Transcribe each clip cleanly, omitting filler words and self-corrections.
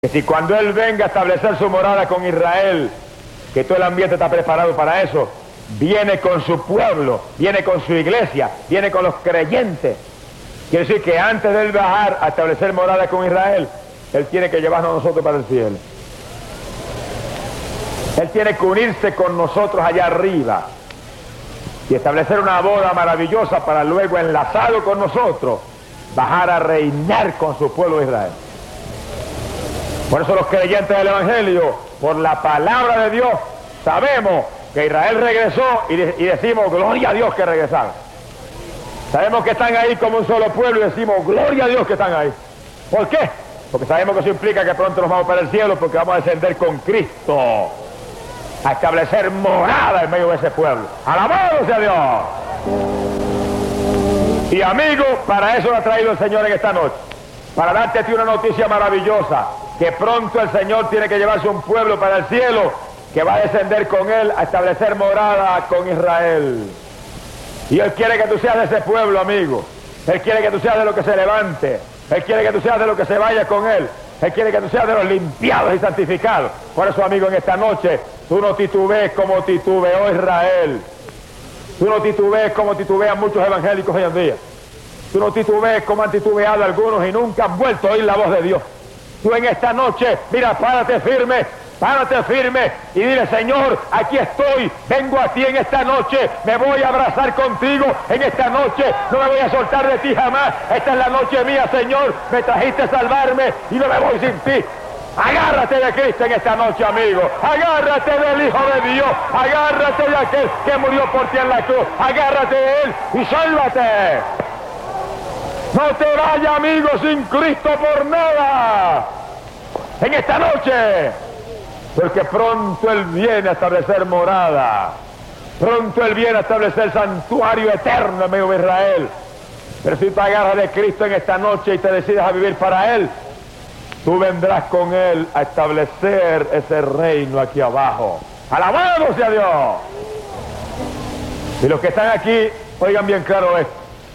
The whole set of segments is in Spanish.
Que si cuando Él venga a establecer su morada con Israel, que todo el ambiente está preparado para eso, viene con su pueblo, viene con su iglesia, viene con los creyentes. Quiere decir que antes de Él bajar a establecer morada con Israel, Él tiene que llevarnos a nosotros para el cielo. Él tiene que unirse con nosotros allá arriba y establecer una boda maravillosa para luego, enlazado con nosotros, bajar a reinar con su pueblo de Israel. Por eso los creyentes del Evangelio, por la palabra de Dios, sabemos que Israel regresó y decimos, gloria a Dios que regresaron. Sabemos que están ahí como un solo pueblo y decimos, gloria a Dios que están ahí. ¿Por qué? Porque sabemos que eso implica que pronto nos vamos para el cielo, porque vamos a descender con Cristo a establecer morada en medio de ese pueblo. ¡Alabado sea Dios! Y amigos, para eso lo ha traído el Señor en esta noche, para darte a ti una noticia maravillosa, que pronto el Señor tiene que llevarse un pueblo para el cielo, que va a descender con Él a establecer morada con Israel. Y Él quiere que tú seas de ese pueblo, amigo. Él quiere que tú seas de los que se levante. Él quiere que tú seas de los que se vaya con Él. Él quiere que tú seas de los limpiados y santificados. Por eso, amigo, en esta noche, tú no titubees como titubeó Israel. Tú no titubees como titubean muchos evangélicos hoy en día. Tú no titubees como han titubeado algunos y nunca han vuelto a oír la voz de Dios. Tú en esta noche, mira, párate firme y dile, Señor, aquí estoy, vengo a ti en esta noche, me voy a abrazar contigo en esta noche, no me voy a soltar de ti jamás, esta es la noche mía, Señor, me trajiste a salvarme y no me voy sin ti. Agárrate de Cristo en esta noche, amigo, agárrate del Hijo de Dios, agárrate de aquel que murió por ti en la cruz, agárrate de Él y sálvate. No te vayas, amigo, sin Cristo por nada en esta noche, porque pronto Él viene a establecer morada, pronto Él viene a establecer santuario eterno en medio de Israel. Pero si te agarras de Cristo en esta noche y te decides a vivir para Él, tú vendrás con Él a establecer ese reino aquí abajo. ¡Alabado sea Dios! Y los que están aquí, oigan bien claro esto.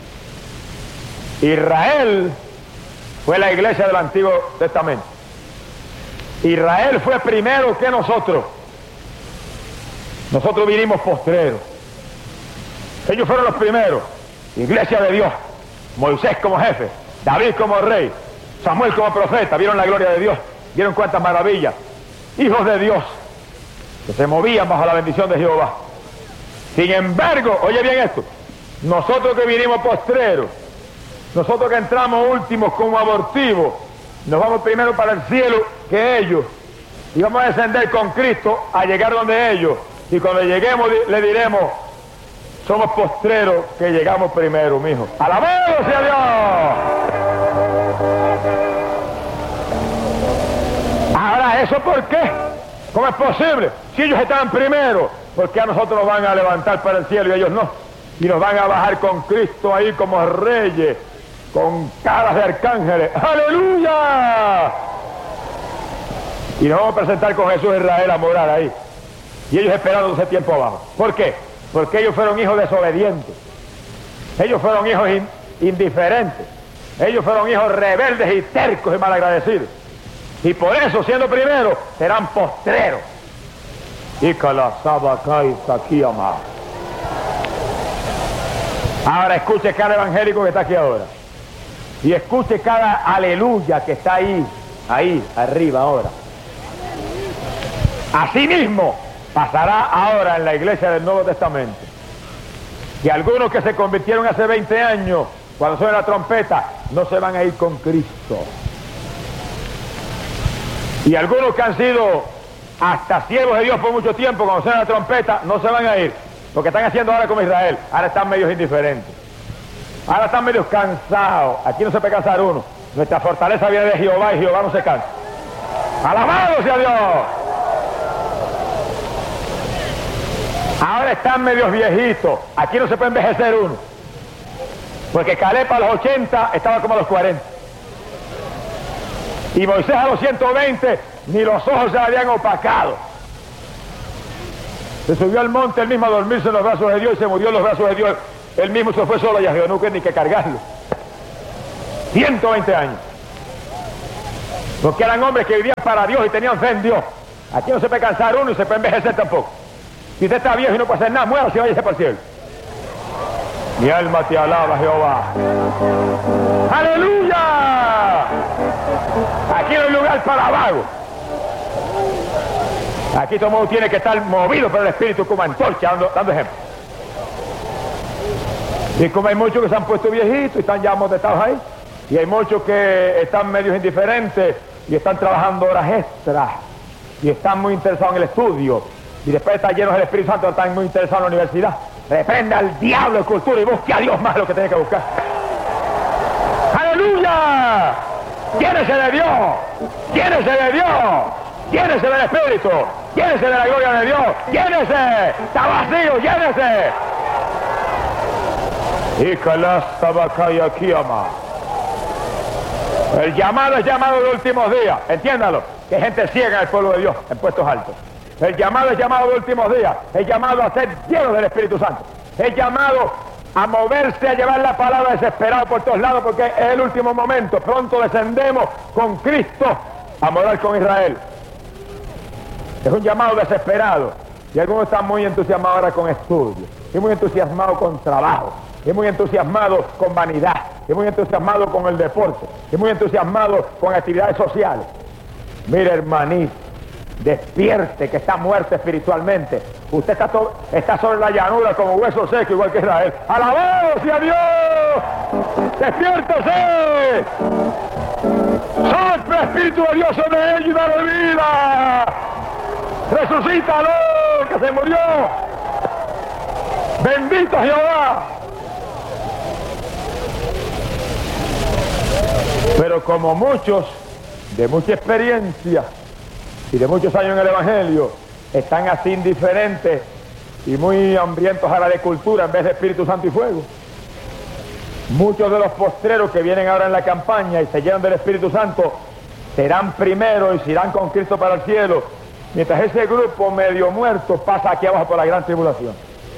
Israel fue la iglesia del Antiguo Testamento. Israel fue primero que nosotros. Nosotros vinimos postreros. Ellos fueron los primeros. Iglesia de Dios. Moisés como jefe, David como rey, Samuel como profeta. Vieron la gloria de Dios. Vieron cuántas maravillas. Hijos de Dios que se movían bajo la bendición de Jehová. Sin embargo, oye bien esto, nosotros que vinimos postreros, nosotros que entramos últimos como abortivos, nos vamos primero para el cielo que ellos, y vamos a descender con Cristo a llegar donde ellos, y cuando lleguemos le diremos, somos postreros que llegamos primero, mijo. ¡Alabado sea Dios! Ahora, ¿eso por qué? ¿Cómo es posible? Si ellos estaban primero, ¿por qué a nosotros nos van a levantar para el cielo y ellos no? Y nos van a bajar con Cristo ahí como reyes, con caras de arcángeles. ¡Aleluya! Y nos vamos a presentar con Jesús de Israel a morar ahí. Y ellos esperando ese tiempo abajo. ¿Por qué? Porque ellos fueron hijos desobedientes. Ellos fueron hijos indiferentes. Ellos fueron hijos rebeldes y tercos y malagradecidos. Y por eso, siendo primeros, serán postreros. Y ahora escuche cada evangélico que está aquí ahora. Y escuche cada aleluya que está ahí arriba ahora. Asimismo, pasará ahora en la iglesia del Nuevo Testamento que algunos que se convirtieron hace 20 años, cuando suena la trompeta, no se van a ir con Cristo. Y algunos que han sido hasta siervos de Dios por mucho tiempo, cuando suena la trompeta, no se van a ir. Lo que están haciendo ahora como Israel, ahora están medios indiferentes. Ahora están medios cansados. Aquí no se puede cansar uno. Nuestra fortaleza viene de Jehová y Jehová no se cansa. ¡Alabado sea Dios! Ahora están medios viejitos. Aquí no se puede envejecer uno. Porque Caleb a los 80 estaba como a los 40. Y Moisés a los 120 ni los ojos se habían opacado. Se subió al monte él mismo a dormirse en los brazos de Dios y se murió en los brazos de Dios. Él mismo se fue solo y a Jehová no que ni que cargarlo. 120 años. Porque eran hombres que vivían para Dios y tenían fe en Dios. Aquí no se puede cansar uno y se puede envejecer tampoco. Si usted está viejo y no puede hacer nada, muera y váyase para el cielo. Mi alma te alaba, Jehová. ¡Aleluya! Aquí no hay lugar para vagos. Aquí todo el mundo tiene que estar movido por el Espíritu como antorcha, dando ejemplo. Y como hay muchos que se han puesto viejitos y están ya amotetados ahí, y hay muchos que están medio indiferentes y están trabajando horas extras, y están muy interesados en el estudio, y después de estar llenos del Espíritu Santo están muy interesados en la universidad. Reprenda al diablo de cultura y busque a Dios más lo que tiene que buscar. ¡Aleluya! ¡Llénese de Dios! ¡Llénese de Dios! ¡Llénese del Espíritu! ¡Llénese de la gloria de Dios! ¡Llénese! ¡Está vacío! ¡Llénese! El llamado es llamado de últimos días. Entiéndalo, que hay gente ciega en el pueblo de Dios, en puestos altos. El llamado es llamado de últimos días. Es llamado a ser lleno del Espíritu Santo. Es llamado a moverse, a llevar la palabra desesperado por todos lados, porque es el último momento. Pronto descendemos con Cristo a morar con Israel. Es un llamado desesperado. Y algunos están muy entusiasmados ahora con estudios, y muy entusiasmados con trabajo, y muy entusiasmados con vanidad, y muy entusiasmados con el deporte, y muy entusiasmados con actividades sociales. Mire, hermanito, despierte, que está muerto espiritualmente. Usted está sobre la llanura como hueso seco, igual que Israel. ¡Alabado sea Dios! ¡Despiértese! ¡Sopla Espíritu de Dios sobre ellos y dale vida! ¡Resucítalo, que se murió! ¡Bendito Jehová! Pero como muchos, de mucha experiencia y de muchos años en el Evangelio, están así indiferentes y muy hambrientos ahora de cultura en vez de Espíritu Santo y fuego. Muchos de los postreros que vienen ahora en la campaña y se llenan del Espíritu Santo serán primero y se irán con Cristo para el cielo, mientras ese grupo medio muerto pasa aquí abajo por la gran tribulación.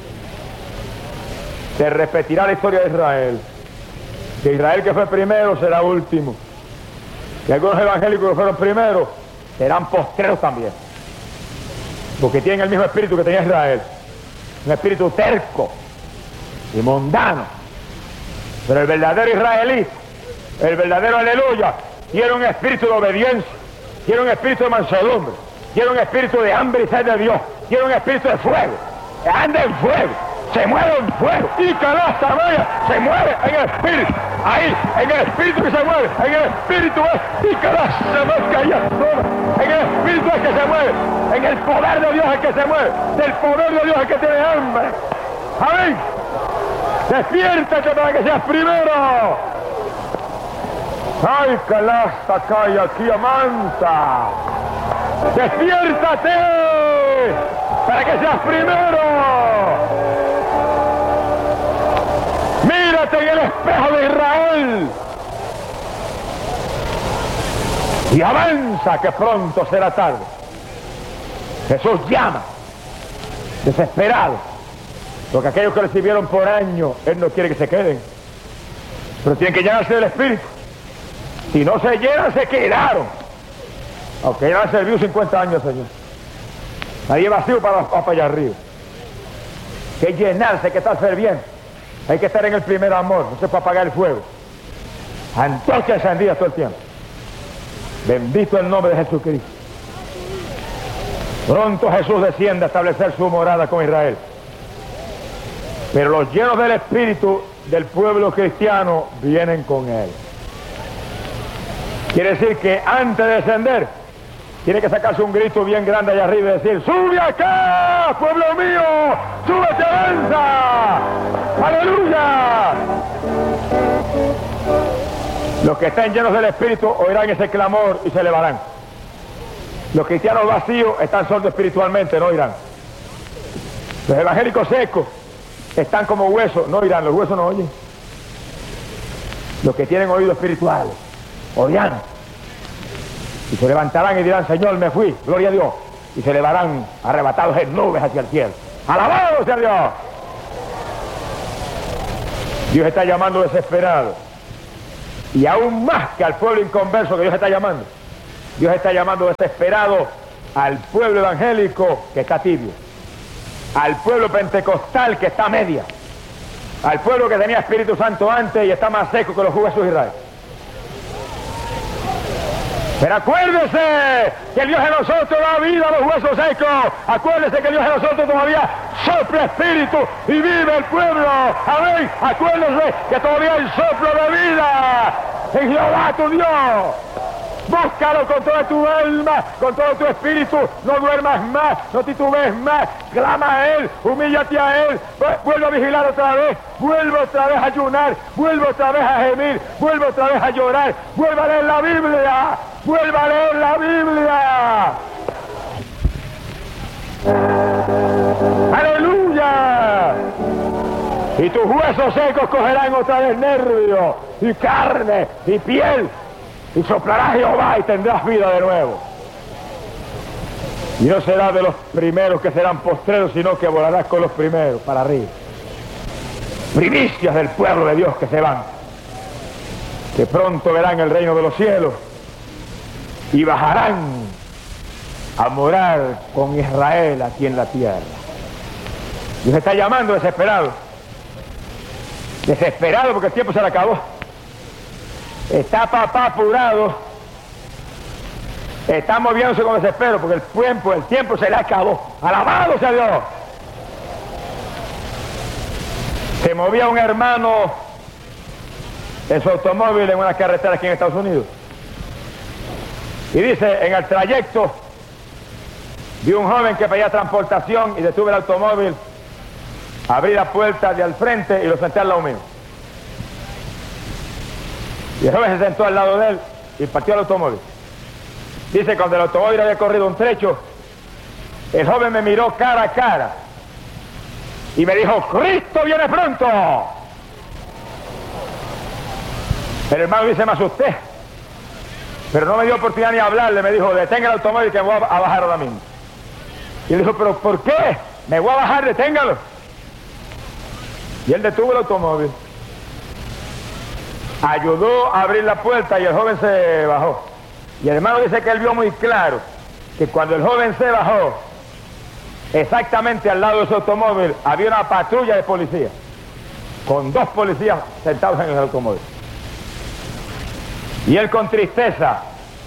Se repetirá la historia de Israel. Que Israel que fue primero será último. Y algunos evangélicos que fueron primeros serán postreros también. Porque tienen el mismo espíritu que tenía Israel. Un espíritu terco y mundano. Pero el verdadero israelí, el verdadero aleluya, tiene un espíritu de obediencia, tiene un espíritu de mansedumbre, tiene un espíritu de hambre y sed de Dios, tiene un espíritu de fuego, anda en fuego, se mueve en fuego, y canasta vaya, se mueve en el espíritu, ahí, en el espíritu que se mueve, en el espíritu es, y canasta más calla, en el espíritu es que se mueve, en el poder de Dios es que se mueve, del poder de Dios es que tiene hambre. Amén. Despiértate para que seas primero. Ay, calasta, calla, aquí amanta. Despiértate para que seas primero. Mírate en el espejo de Israel y avanza, que pronto será tarde. Jesús llama, desesperado, porque aquellos que recibieron por años, Él no quiere que se queden, pero tienen que llenarse del Espíritu. Si no se llenan, se quedaron, aunque ya han servido 50 años, Señor. Nadie vacío para allá arriba. Hay que llenarse, hay que estar ferviente, hay que estar en el primer amor, no se puede apagar el fuego. Antorcha encendida todo el tiempo. Bendito el nombre de Jesucristo. Pronto Jesús desciende a establecer su morada con Israel. Pero los llenos del Espíritu del pueblo cristiano vienen con Él. Quiere decir que antes de descender, tiene que sacarse un grito bien grande allá arriba y decir: ¡sube acá, pueblo mío! ¡Súbete, avanza! ¡Aleluya! Los que estén llenos del Espíritu oirán ese clamor y se elevarán. Los cristianos vacíos están sordos espiritualmente, no oirán. Los evangélicos secos están como huesos, no oirán, los huesos no oyen. Los que tienen oído espiritual oirán. Y se levantarán y dirán: Señor, me fui, gloria a Dios. Y se elevarán arrebatados en nubes hacia el cielo. ¡Alabado sea Dios! Dios está llamando desesperado. Y aún más que al pueblo inconverso que Dios está llamando. Dios está llamando desesperado al pueblo evangélico que está tibio, al pueblo pentecostal que está a media, al pueblo que tenía Espíritu Santo antes y está más seco que los huesos de Israel. Pero acuérdese que Dios en nosotros da vida a los huesos secos. Acuérdese que Dios en nosotros todavía sopla espíritu y vive el pueblo. Amén. Acuérdese que todavía hay soplo de vida en Jehová tu Dios. Búscalo con toda tu alma, con todo tu espíritu. No duermas más, no titubees más. Clama a Él, humíllate a Él. Vuelve a vigilar otra vez. Vuelve otra vez a ayunar. Vuelve otra vez a gemir. Vuelve otra vez a llorar. Vuelve a leer la Biblia. Vuelve a leer la Biblia. ¡Aleluya! Y tus huesos secos cogerán otra vez nervios y carne y piel. Y soplará Jehová y tendrás vida de nuevo. Y no será de los primeros que serán postreros, sino que volarás con los primeros para arriba. Primicias del pueblo de Dios que se van, que pronto verán el reino de los cielos y bajarán a morar con Israel aquí en la tierra. Dios está llamando desesperado. Desesperado porque el tiempo se le acabó. Está papá apurado, está moviéndose con desespero porque el tiempo se le acabó. ¡Alabado sea Dios! Se movía un hermano en su automóvil en una carretera aquí en Estados Unidos. Y dice, en el trayecto vi un joven que pedía transportación y detuve el automóvil, abrí la puerta de al frente y lo senté al lado mío. Y el joven se sentó al lado de él y partió el automóvil. Dice, cuando el automóvil había corrido un trecho, el joven me miró cara a cara y me dijo, ¡Cristo viene pronto! El hermano dice, me asusté, pero no me dio oportunidad ni hablarle. Me dijo, detenga el automóvil que me voy a bajar ahora mismo. Y él dijo, ¿pero por qué? Me voy a bajar, deténgalo. Y él detuvo el automóvil, ayudó a abrir la puerta y el joven se bajó. Y el hermano dice que él vio muy claro que cuando el joven se bajó, exactamente al lado de su automóvil había una patrulla de policía, con 2 policías sentados en el automóvil. Y él con tristeza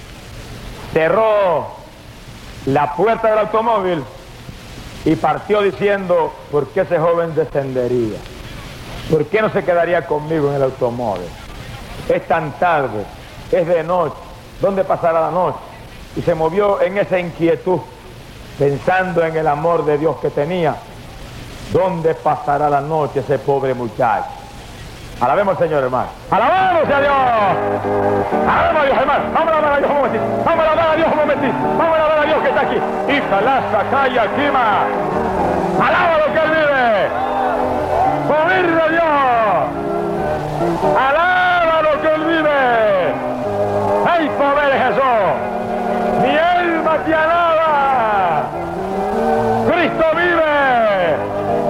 cerró la puerta del automóvil y partió diciendo, ¿por qué ese joven descendería? ¿Por qué no se quedaría conmigo en el automóvil? Es tan tarde, es de noche, ¿dónde pasará la noche? Y se movió en esa inquietud, pensando en el amor de Dios que tenía. ¿Dónde pasará la noche ese pobre muchacho? Alabemos al Señor, hermano. ¡Alabamos a Dios! ¡Alabamos a Dios, hermano! ¡Vamos a alabar a Dios un momentito! ¡Vamos a alabar a Dios un momentito! ¡Vamos a alabar a Dios que está aquí! ¡Ijalasa, calla, quima! ¡Alaba lo que Él vive! ¡Morir de Dios! ¡Alaba lo que Él vive! ¡Ay, poder de Jesús! ¡Mi alma te alaba! ¡Cristo vive!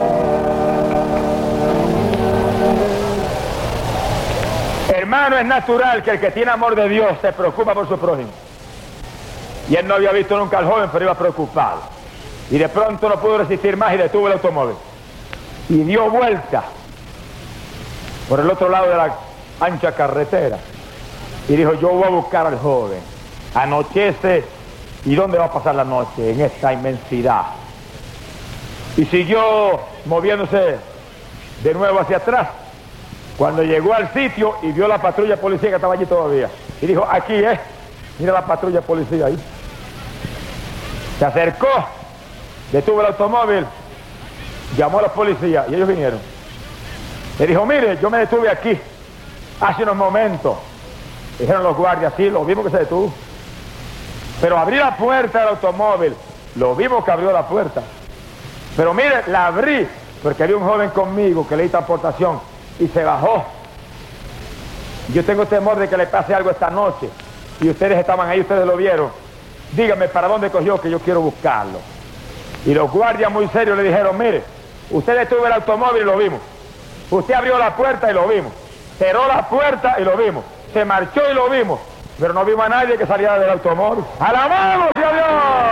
Hermano, es natural que el que tiene amor de Dios se preocupa por su prójimo. Y él no había visto nunca al joven, pero iba preocupado. Y de pronto no pudo resistir más y detuvo el automóvil. Y dio vuelta por el otro lado de la ancha carretera. Y dijo, yo voy a buscar al joven. Anochece, ¿y dónde va a pasar la noche? En esta inmensidad. Y siguió moviéndose de nuevo hacia atrás. Cuando llegó al sitio y vio la patrulla policía que estaba allí todavía. Y dijo, aquí es, mira la patrulla policía ahí. Se acercó, detuvo el automóvil, llamó a los policías y ellos vinieron. Le dijo, mire, yo me detuve aquí hace unos momentos. Dijeron los guardias, sí, lo vimos que se detuvo. Pero abrí la puerta del automóvil, lo vimos que abrió la puerta. Pero mire, la abrí porque había un joven conmigo que le di transportación y se bajó. Yo tengo temor de que le pase algo esta noche. Y ustedes estaban ahí, ustedes lo vieron. Dígame para dónde cogió, que yo quiero buscarlo. Y los guardias muy serios le dijeron, mire, usted detuvo el automóvil y lo vimos. Usted abrió la puerta y lo vimos. Cerró la puerta y lo vimos. Se marchó y lo vimos. pero no vimos a nadie que saliera del automóvil. ¡Alabamos a Dios!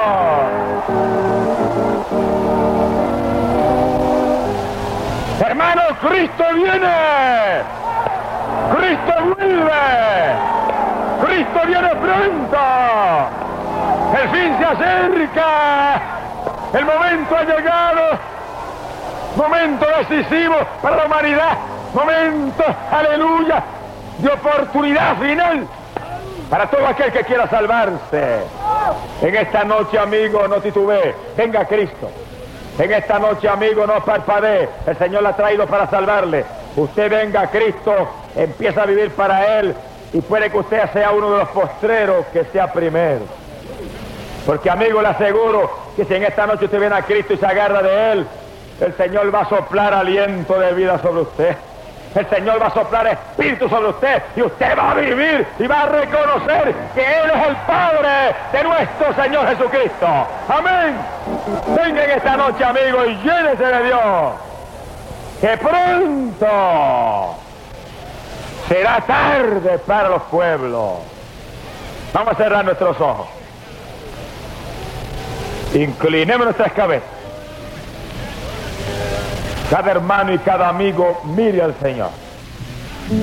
Hermanos, Cristo viene. Cristo vuelve. Cristo viene pronto. El fin se acerca. El momento ha llegado. Momento decisivo para la humanidad. Momento, aleluya, de oportunidad final para todo aquel que quiera salvarse. En esta noche, amigo, no titubee. Venga a Cristo. En esta noche, amigo, no parpadee. El Señor la ha traído para salvarle. Usted venga a Cristo, empieza a vivir para Él, y puede que usted sea uno de los postreros que sea primero. Porque, amigo, le aseguro que si en esta noche usted viene a Cristo y se agarra de Él, el Señor va a soplar aliento de vida sobre usted. El Señor va a soplar espíritu sobre usted, y usted va a vivir y va a reconocer que Él es el Padre de nuestro Señor Jesucristo. Amén. Venga en esta noche, amigo, y llénese de Dios. Que pronto será tarde para los pueblos. Vamos a cerrar nuestros ojos. Inclinemos nuestras cabezas. Cada hermano y cada amigo mire al Señor.